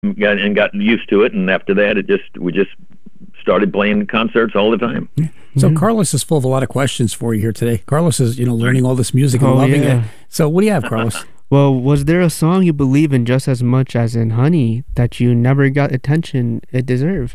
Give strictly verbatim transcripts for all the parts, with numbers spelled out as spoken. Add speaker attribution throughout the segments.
Speaker 1: got and got used to it, and after that, it just we just started playing concerts all the time.
Speaker 2: Yeah. So
Speaker 3: Mm-hmm.
Speaker 2: Carlos is full of a lot of questions for you here today. Carlos is, you know, learning all this music and
Speaker 3: Oh,
Speaker 2: loving
Speaker 3: yeah.
Speaker 2: it. So what do you have, Carlos?
Speaker 3: Well, was there a song you believe in just as much as in Honey that you never got attention it deserved?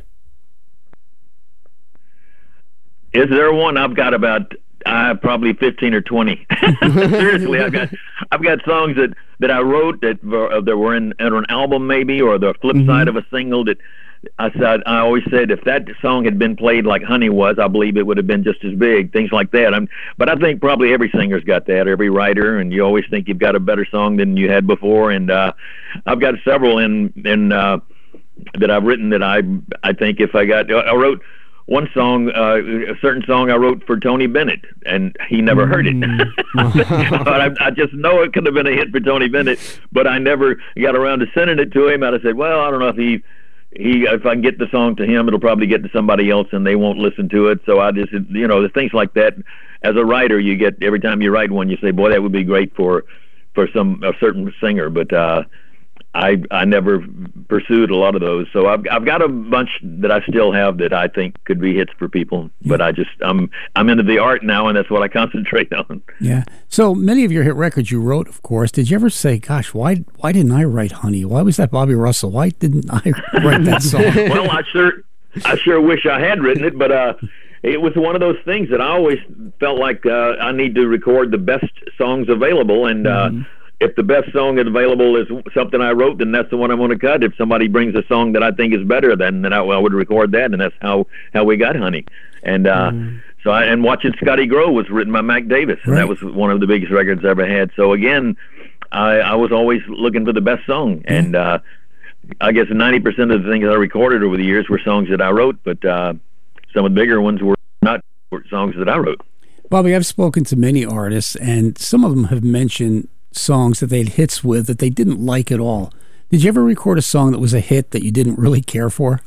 Speaker 1: Is there one? I've got about uh, probably fifteen or twenty. Seriously, I've got I've got songs that, that I wrote that were, uh, that were in, in an album maybe, or the flip
Speaker 3: Mhm.
Speaker 1: side of a single that I said. I always said if that song had been played like Honey was, I believe it would have been just as big. Things like that. I'm, but I think probably every singer's got that, every writer, and you always think you've got a better song than you had before. And uh, I've got several in in uh, that I've written that I I think if I got I wrote. One song, uh, a certain song I wrote for Tony Bennett, and he never heard it. But I, I just know it could have been a hit for Tony Bennett, but I never got around to sending it to him. And I said, well, I don't know if he, he, if I can get the song to him, it'll probably get to somebody else, and they won't listen to it. So I just, you know, the things like that. As a writer, you get every time you write one, you say, boy, that would be great for, for some a certain singer, but. uh I I never pursued a lot of those, so I've I've got a bunch that I still have that I think could be hits for people. But I just I'm I'm into the art now, and that's what I concentrate on.
Speaker 2: Yeah. So many of your hit records you wrote, of course. Did you ever say, "Gosh, why why didn't I write Honey? Why was that Bobby Russell? Why didn't I write that song?"
Speaker 1: Well, I sure I sure wish I had written it, but uh, it was one of those things that I always felt like uh, I need to record the best songs available, and. Uh,
Speaker 2: Mm-hmm.
Speaker 1: If the best song available is something I wrote, then that's the one I'm going to cut. If somebody brings a song that I think is better, then then I, I would record that, and that's how, how we got Honey. And uh, mm. so I, and Watching Scotty Grow was written by Mac Davis, and
Speaker 2: right.
Speaker 1: that was one of the biggest records I ever had. So again, I, I was always looking for the best song,
Speaker 2: mm.
Speaker 1: and uh, I guess ninety percent of the things I recorded over the years were songs that I wrote, but uh, some of the bigger ones were not were songs that I wrote.
Speaker 2: Bobby, I've spoken to many artists, and some of them have mentioned songs that they had hits with that they didn't like at all. Did you ever record a song that was a hit that you didn't really care for?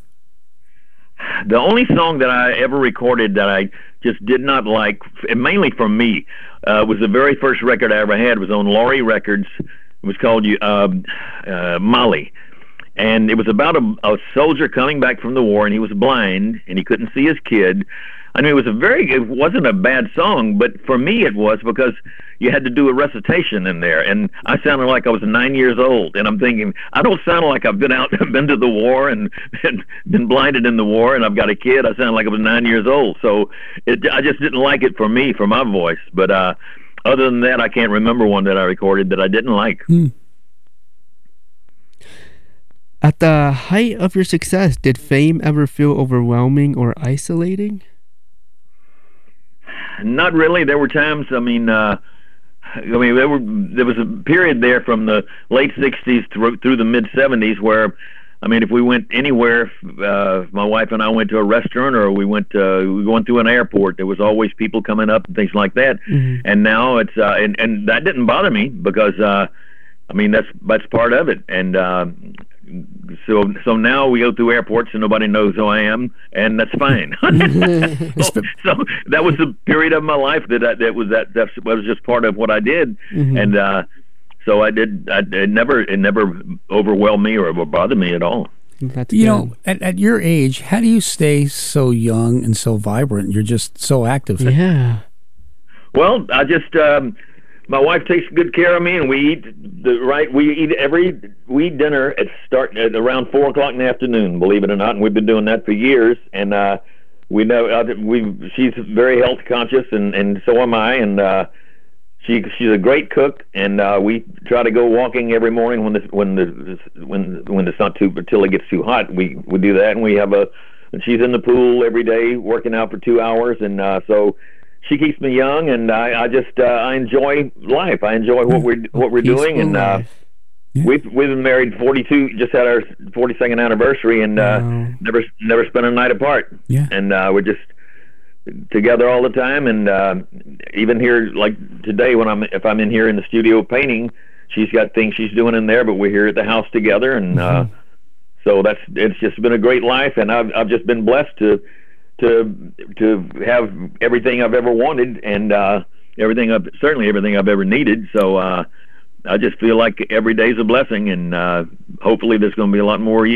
Speaker 1: The only song that I ever recorded that I just did not like, and mainly for me, uh, was the very first record I ever had. It was on Laurie Records. It was called uh, uh, Molly. And it was about a, a soldier coming back from the war, and he was blind, and he couldn't see his kid. I mean, it was a very, it wasn't a bad song, but for me it was because you had to do a recitation in there, and I sounded like I was nine years old, and I'm thinking, I don't sound like I've been out, been to the war and, and been blinded in the war, and I've got a kid. I sound like I was nine years old, so it, I just didn't like it for me, for my voice. But uh, other than that, I can't remember one that I recorded that I didn't like.
Speaker 2: Hmm.
Speaker 3: At the height of your success, did fame ever feel overwhelming or isolating?
Speaker 1: Not really. There were times, I mean, uh, I mean, there were there was a period there from the late sixties through, through the mid seventies where, I mean, if we went anywhere, uh, my wife and I went to a restaurant, or we went uh, we were going through an airport, there was always people coming up and things like that. Mm-hmm. And now it's uh, and and that didn't bother me because uh, I mean that's that's part of it. And uh, so so now we go through airports and nobody knows who I am, and that's fine. so, so that was the period of my life that I, that was that that was just part of what I did. Mm-hmm. And uh, so I did. I, it never it never overwhelmed me or bothered me at all.
Speaker 3: That's
Speaker 2: you
Speaker 3: good.
Speaker 2: know, at, at your age, how do you stay so young and so vibrant? You're just so active.
Speaker 3: Yeah.
Speaker 1: Well, I just. Um, My wife takes good care of me, and we eat the right. We eat every we eat dinner at start at around four o'clock in the afternoon. Believe it or not, and we've been doing that for years. And uh, we know uh, we she's very health conscious, and, and so am I. And uh, she she's a great cook, and uh, we try to go walking every morning when the when the when when it's not too until it gets too hot. We we do that, and we have a. And she's in the pool every day working out for two hours, and uh, so. She keeps me young, and I, I just uh, I enjoy life. I enjoy what we're what we're
Speaker 3: Peaceful
Speaker 1: doing, and uh,
Speaker 2: yeah.
Speaker 1: we've we've been married forty-two. Just had our forty-second anniversary, and uh,
Speaker 3: wow.
Speaker 1: never never spent a night apart.
Speaker 2: Yeah,
Speaker 1: and uh, we're just together all the time. And uh, even here, like today, when I'm if I'm in here in the studio painting, she's got things she's doing in there, but we're here at the house together, and uh, mm-hmm. so that's it's just been a great life, and I've I've just been blessed to. to to have everything I've ever wanted, and uh, everything I've, certainly everything I've ever needed. So uh, I just feel like every day's a blessing, and uh, hopefully there's going to be a lot more years.